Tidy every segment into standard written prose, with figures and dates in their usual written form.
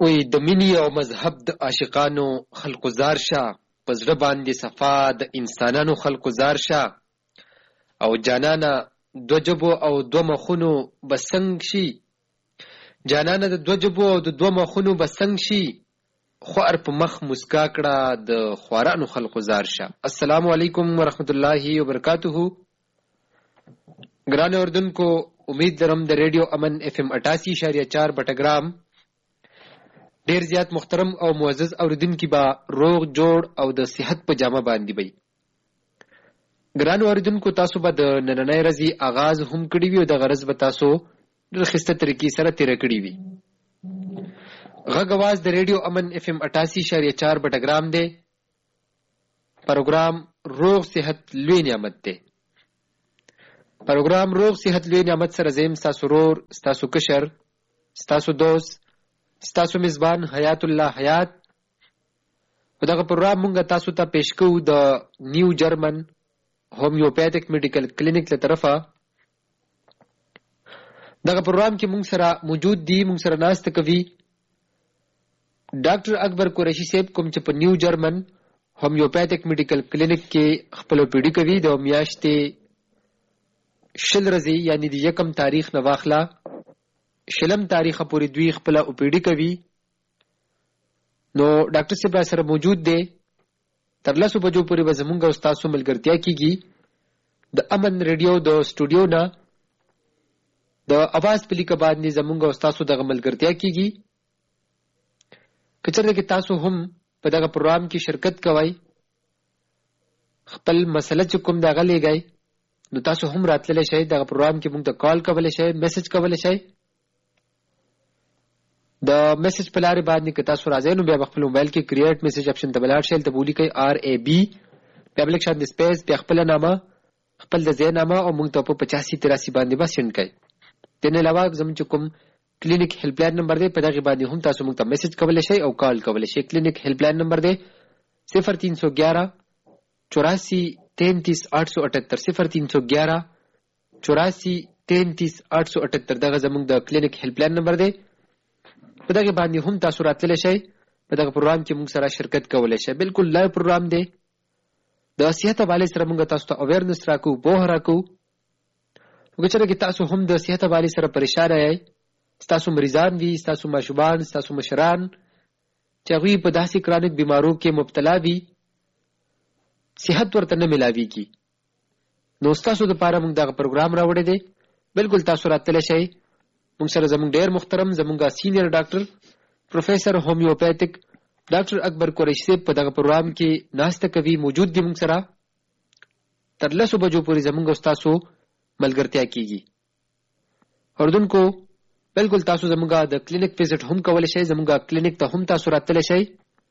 وی د مینې او مذهب د عاشقانو خلقو زار شه، په زړه باندې صفا د انسانانو خلقو زار شه. او جانانه دو جبو او دو مخونو بسنګ شي، جانانه د دو جبو او د دو مخونو بسنګ شي، خوار په مخ مسکا کړه د خوارانو خلقو زار شه. السلام علیکم ورحمت الله وبرکاتہ. ګران اردوونکو، امید لرم د ریډیو امن اف ام 88.4 بټګرام ډیر زیات محترم او معزز اوریدونکي با روغ جوړ او د صحت په جامه باندې وي. ګران اوریدونکو، تاسو به د نننۍ ورځې آغاز هم کړی وي او د غرض به تاسو ډېر ښایسته طریقې سره تېره کړې وي. غږ اواز د ریډیو امن اف ام 88.4 بټګرام دی. پروګرام روغ صحت لوی نعمت دی. پروګرام روغ صحت لوی نعمت سره زم ستاسو رور، ستاسو کشر، ستاسو دوست، ستاسو میزبان حیات الله حیات. په دغه پروګرام مونږ تاسو ته پیش کوو د نیو جرمن هومیوپیتھک میډیکل کلینیک له طرفه. دغه پروګرام کې مونږ سره موجود دي، مونږ سره ناسته کوي ډاکټر اکبر قریشي صاحب، کوم چې په نیو جرمن هومیوپیتھک میډیکل کلینیک کې خپل پیډي کوي. د میاشتې 20 ورځې یعنی د 1 تاریخ نه واخله 20 تاریخ پورې دوی خپل پیډي کوي. نو ډاکټر صاحب سره موجود دی. تر 10 بجو پورې به زمونږ او تاسو ملګرتیا کیږي د امن ریډیو د سټوډیو نه. د اواز په لیکه باندې زمونږ او تاسو دغه ملګرتیا کیږي. کچره کې تاسو هم په دغه پروګرام کې شرکت کوئ، خپل مسله چې کوم دغه لګای، نو تاسو هم راتللی شئ. دغه پروګرام کې موږ ته کال کولی شئ، میسج کولی شئ. د میسج په لارې باندې که تاسو راځئ نو بیا په خپل موبایل کې کریټ میسج اپشن ته بلاړ شئ، ته ولیکئ RAB، بیا بل شان د سپیس، بیا خپل نامه، خپل د ځای نامه او موږ ته په 8583 باندې بس سند کړئ. دنه علاوه زموږ چې کوم کلینیک هیلپ لاین نمبر دی، په دغه باندې هم تاسو موږ ته میسج کولی شئ او کال کولی شئ. کلینیک هیلپ لاین نمبر دی 0311 84 33 878 0311 84 33 878. دغه زموږ د کلینیک هیلپ لاین نمبر دی. په دغه باندې هم تاسو راتللی شئ، په دغه پروګرام کې موږ سره شرکت کولی شئ. بالکل لایو پروګرام دی. د صحت حوالې سره موږ تاسو ته اویرنس راکوو، پوهه راکوو. وګچره کې تاسو هم د صحت حوالې سره پریشان یئ، ستاسو مریضان وي، ستاسو ماشومان، ستاسو مشران چې هغوی په داسې کرانیک بیمارو کې مبتلا وي، صحت ورته نه ملاویږي، نو ستاسو دپاره موږ دغه پروګرام راوړی دی. بالکل تاسو راتللی شئ. موږ سره زموږ ډېر محترم زموږ سینیر ډاکټر پروفیسر هومیوپیتھک ډاکټر اکبر قریشي صاحب په دغه پروګرام کې ناسته کوي، موجود دي موږ سره. تر 10 بجو پورې زموږ او ستاسو ملګرتیا کیږي. اردوونکو، بالکل تاسو زموږ د کلینیک وزټ هم کولی شئ، زموږ کلینیک ته هم تاسو راتللی شئ.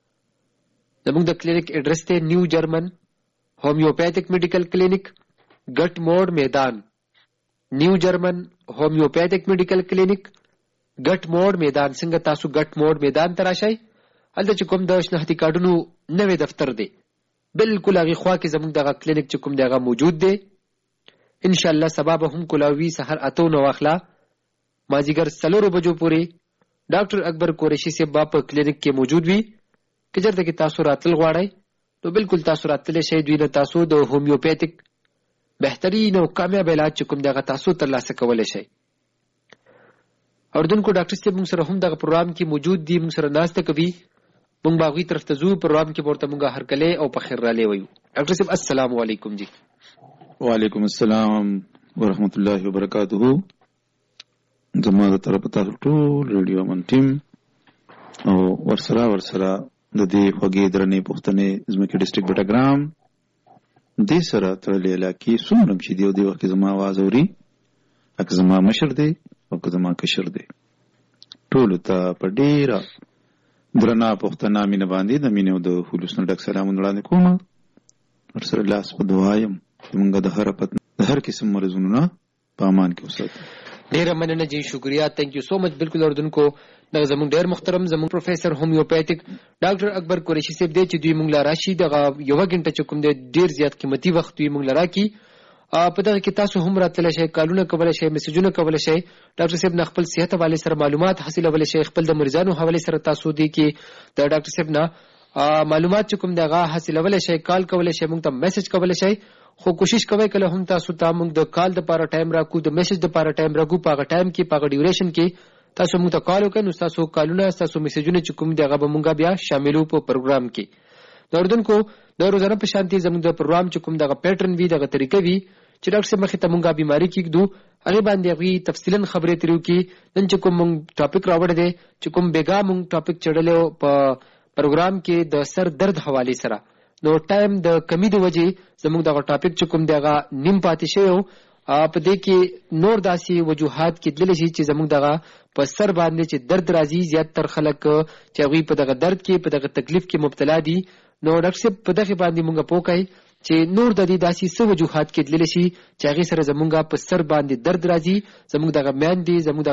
زموږ د کلینیک ایډرس دی نیو جرمن هومیوپیتھک میډیکل کلینیک، ګټ موډ میدان. نیو جرمن هومیوپیتھک میډیکل کلینیک، ګټ موډ میدان. څنګه تاسو ګټ موډ میدان ته راشئ، هلته چې کوم د شناختي کارډونو نوی دفتر دی، بالکل هغې خوا کې زموږ دغه کلینیک چې کوم دی هغه موجود دی. انشاءالله سبا به هم کلاوي سحر 8 نه واخله مازدیګر 4 بجو پورې ډاکټر اکبر قریشي صاحب په کلینیک کې موجود وي. که چېرته کې تاسو راتل غواړئ نو بالکل تاسو راتلی شئ. دوی نه تاسو د هومیوپیتھک بهترین او کامیاب علاج چې کوم دی هغه تاسو ترلاسه کولی شئ. اردوونکو، ډاکټر صاحب موږ سره هم دغه پروګرام کې موجود دي، موږ سره ناسته کوي. موږ به هغوی طرف ته ځو. پروګرام کې به ورته موږ هرکلی او په خیر رالی وایو. ډاکټر صاحب السلام علیکم. جی وعلیکم السلام ورحمت الله وبرکاتہ. زما د طرفه تاسو ټول ریډیو امن ټیم او ورسره د دې خوږې درنې پښتنې ځمکې ډسټرکټ بټګرام دې سره تړلې علاقې څومره چې دی او دې وخت کې زما اواز اوري، که زما مشر دی او که زما کشر دی، ټولو ته په ډېره درنه پښتنه مینه باندې د مینې او د خلوص نه ډک سلامونه وړاندې کوم. ورسره لاس په دعا یم چې موږ د هر قسم مرضونو نه په امان کې وساتو. ډیره مننه جی، شکریہ، تھینک یو سو مچ. بالکل اردوونکو، دغه زموږ ډېر محترم زموږ پروفیسر هومیوپیتھک ډاکټر اکبر قریشي صاحب دی چې دوی موږ له راشي دغه 1 غنټه چې کوم دی ډېر زیات قیمتي وخت دوی موږ له راکړي په دغه کې تاسو هم راتلی شئ، کالونه کولی شئ، میسجونه کولی شئ. ډاکټر صاحب نه خپل صحت حوالې سره معلومات حاصلولی شئ، خپل د مریضانو حوالې سره تاسو دی کې د ډاکټر صاحب نه معلومات چې کوم دغه حاصلولی شئ، کال کولی شئ، موږ ته میسج کولی شئ. خو کوشش کوئ کله هم تاسو ته موږ د کال دپاره ټایم راکو، د میسج دپاره ټایم راکو، په هغه ټایم کې په هغه ډیوریشن کې تاسو موږ ته کال وکړئ، نو ستاسو کالونه ستاسو میسجونه چې کوم دي هغه به موږ بیا شاملو په پروګرام کې. د اردوونکو د روزانه په شانتي زموږ د پروګرام چې کوم دغه پیټرن وي، دغه طریقه وي چې ډاکټر صاحب مخې ته موږ بیماری کېږدو، هغې باندې هغوی تفصیلا خبرې ترې وکړي. نن چې کوم موږ ټاپک راوړی دی، چې کوم بېګا موږ ټاپک چړلی و په پروګرام کې د سر درد حوالې سره، نو ټایم د کمی د وجې زموږ دغه ټاپک چې کوم دی هغه نیم پاتې شوی و. په دې کې نور داسې وجوهات کېدلی شي چې زموږ دغه په سر باندې چې درد راځي، زیاتتر خلک چې هغوی په دغه درد کې په دغه تکلیف کې مبتلا دي. نو ډاکټر صاحب په دغې باندې مونږ پوه کړئ چې نور د دې داسې څه وجوهات کېدلی شي چې هغې سره زمونږ په سر باندې درد راځي، زمونږ دغه میندې، زمونږ